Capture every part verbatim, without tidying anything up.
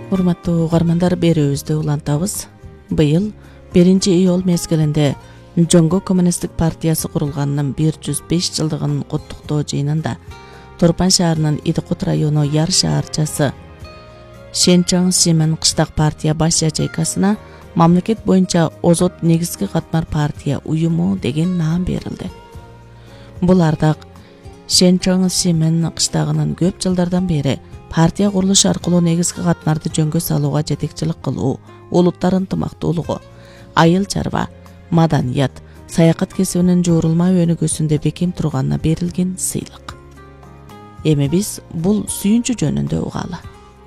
Урматтуу угармандар, берүүбүздү улантабыз. Быйыл биринчи июль мезгилинде Жоңго коммунисттик партиясы курулганынын бир жүз беш жылдыгын куттуктоо жыйынында Торпан шаарынын Идикут району Яр шаарчасы Шенчоң Симен кыштак партия баш ячейкасына мамлекет боюнча озот негизги катмар партия уюму деген наам берилди. Бул ардак Шенчоң Симен кыштагынын көп жылдардан бери партия курулуш аркылуу негизги катмарды жөнгө салууга жетекчилик кылуу, улуттар ынтымактуулугу, айыл чарба, маданият, саякат кесибинин жуурулма өнүгүүсүндө бекем турганына берилген сыйлык. Эми биз бул сүйүнчү жөнүндө угалы.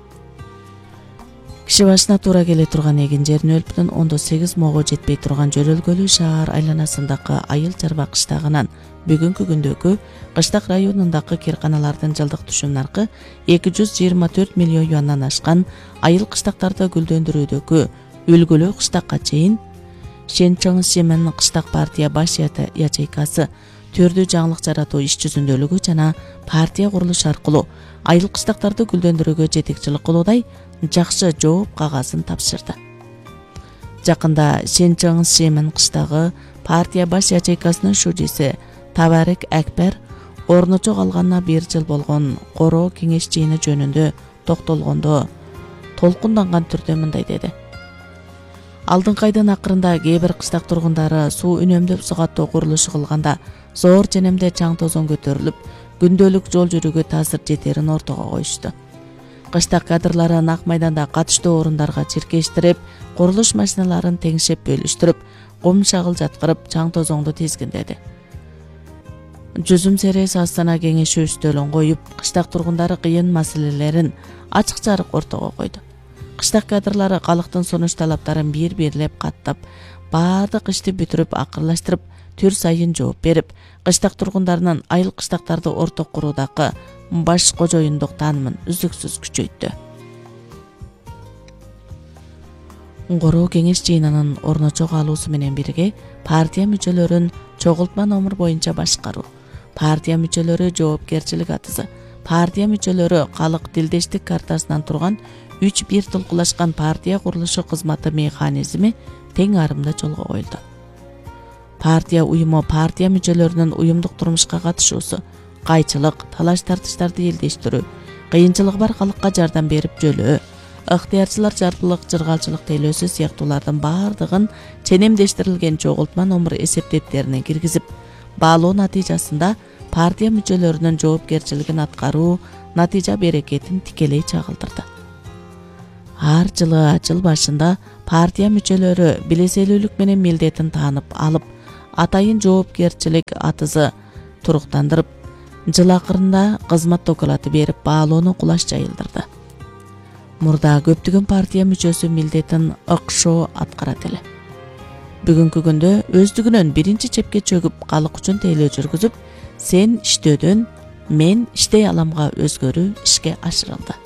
Киши башына туура келе турган эгин жерин өлпүнүн ондо сегиз могу жетпей турган жөрөлгөлүү шаар айланасындагы айыл чарба кыштагынан бүгүнкү күндөгү кыштак районундагы кирканалардын жылдык түшүм наркы эки жүз жыйырма төрт миллион юандан ашкан айыл кыштактарды гүлдөндүрүүдөгү үлгүлүү кыштакка чейин Шенчоң Симен кыштак партия баш ячейкасы түрдүү жаңылык жаратуу иш жүзүндөлүгү жана партия курулуш аркылуу айыл кыштактарды гүлдөндүрүүгө жетекчилик кылуудай жакшы жооп кагазын тапшырды. Жакында Шенчоң Симен кыштагы партия баш ячейкасынын шужиси Табарек Акбер орночо калганына бир жыл болгон короо кеңеш жыйыны жөнүндө токтолгондо толкунданган түрдө мындай деди. Алдыңкы айдын акырында кээ бир кыштак тургундары суу үнөмдөп сугаттоо курулушу кылганда зоор женемде чаң тозоң көтөрүлүп, күндөлүк жол жүрүүгө таасир жетерин ортого коюшту. Кыштак кадрлары Ак майданда катыштуу орундарга чиркештирип, курулуш машиналарын теңшеп бөлүштүрүп, кум шагыл жаткырып, чаң тозоңду тизгиндеди. Жүзүм серес Астана кеңеши үстөлүн коюп, кыштак тургундары кыйын маселелерин ачык жарык ортого койду. Кыштак кадрлары калктын сунуш талаптарын бир-бирлеп каттап, баардык ишти бүтүрүп, акырлаштырып, түр сайын жооп берип, кыштак тургундарынын айыл кыштактарды орток куруудагы баш кожоюндук таанымын үздүксүз күчөйттү. Короо кеңеш жыйынынын орночо калуусу менен бирге партия мүчөлөрүн чогултма номер боюнча башкаруу, партия мүчөлөрү жоопкерчилик атысы, партия мүчөлөрү калк дилдештик картасынан турган үч бир толкулашкан партия курулушу кызматы механизми тең арымда жолго коюлду. Партия уюму партия мүчөлөрүнүн уюмдук турмушка катышуусу, кайчылык, талаш-тартыштарды элдештирүү, кыйынчылыгы бар калкка жардам берип жөлөө, ыктыярчылар жарпылык, жыргалчылык тейлөөсү сыяктуулардын баардыгын ченемдештирилген чогултма номер эсептептерине киргизип, баалоо натыйжасында партия мүчөлөрүнүн жоопкерчилигин аткаруу натыйжа берекетин тикелей чагылдырды. Ар жылы жыл башында партия мүчөлөрү билеселүүлүк менен милдетин таанып алып, атайын жоопкерчилик атызы туруктандырып, жыл акырында кызмат докулаты берип, баалоону кулаш жайылдырды. Мурда көптөгөн партия мүчөсү милдетин ыкшоо аткарат эле. Бүгүнкү күндө өздүгүнөн биринчи чепке чөгүп, калк үчүн тейлөө жүргүзүп, сен иштөөдөн мен иштей аламга өзгөрүү ишке ашырылды.